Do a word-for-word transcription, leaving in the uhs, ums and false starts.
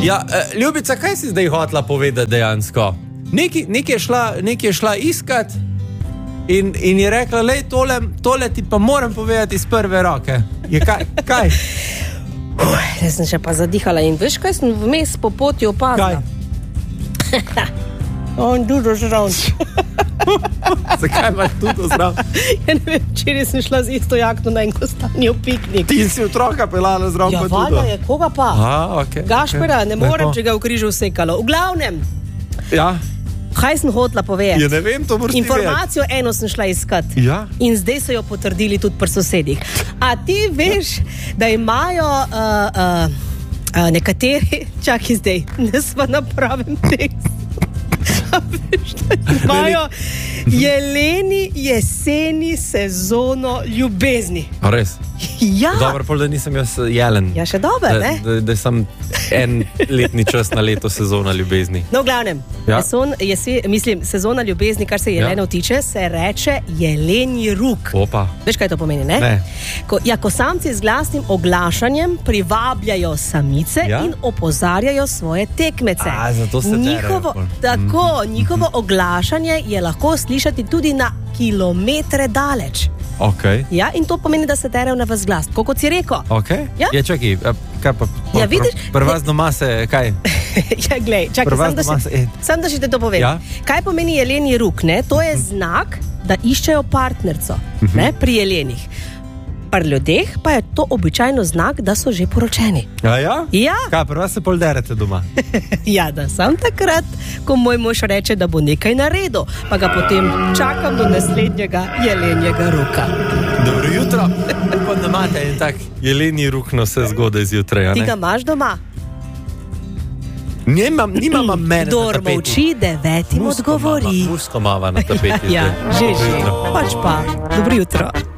Ja, uh, Ljubica, kaj si zdaj hotela povedati dejansko? Nekaj, nekaj, je, šla, nekaj je šla iskat in, in je rekla, lej, tole, tole ti pa moram povedati iz prve roke. Je kaj? kaj? Uh, jaz sem še pa zadihala in veš, kaj sem vmes po poti opazila? Kaj? On dudo zraven. Zakaj imaš tudi zraven? Ja ne vem, včeraj sem šla z isto jakno na en kostanjo piknik. Ti si otroka pelala zraven. Ja, pa valjda tudi. je, koga pa? A, okay, Gašpera, okay. ne morem, Lepo. če ga v križu vsekalo. V glavnem, Ja, kaj sem hotela povedati? ja ne vem, to moraš ti Informacijo eno sem šla iskat. Ja. In zdaj so jo potrdili tudi pri sosedih. A ti veš, da imajo uh, uh, uh, nekateri, čakaj zdaj, ne smo na pravem tekstu. A veš, da imajo jeleni jeseni sezono ljubezni. A res? Ja, Dobro, pol, da nisem jaz jelen. ja še dober, Da, ne? da, da sem en letni čas na leto sezona ljubezni. No, v glavnem, Ja. jeson, jesi, mislim, sezona ljubezni, kar se jelenov Ja. tiče, se reče jelenji ruk. Opa. Veš, kaj to pomeni, ne? Ne. Ko, ja, ko samci z glasnim oglašanjem privabljajo samice Ja? in opozarjajo svoje tekmece. A, zato se derejo njihovo, pol. tako, njihovo oglašanje je lahko slišati tudi na kilometre daleč. Okay. Ja, in to pomeni, da se derejo na ves glas, tako kot si rekel. Okay. Ja? Ja, čakaj, a, kaj pa? Ja, vidiš? Pri vas doma se, kaj? Ja, glej, čakaj, Pri vas sam da, doma še, se- sam da še te to povem. Ja? Kaj pomeni jelenji ruk? Ne? To je znak, da iščejo partnerco ne? Pri jelenih. Pri ljudeh pa je to običajno znak, da so že poročeni. Ja, ja? Ja, Kaj, pri vas se pol derete doma? ja, da sam takrat, ko moj mož reče, da bo nekaj naredil, pa ga potem čakam do naslednjega jelenjega ruka. Dobro jutro. Upam, da imate en tak jeleni ruk na vse zgodaj zjutraj, a Ti ne? ga imaš doma? Nimam, nimam mene Kdor na tapeti. molči, devetim Musko odgovori. mava, musko mava na tapeti. Ja, zdaj. že, že. Dobro jutro. Pač pa. Dobro jutro.